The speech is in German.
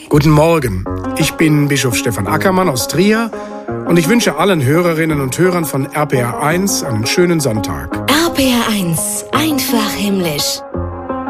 Guten Morgen, ich bin Bischof Stefan Ackermann aus Trier und ich wünsche allen Hörerinnen und Hörern von RPR 1 einen schönen Sonntag. RPR 1, einfach himmlisch.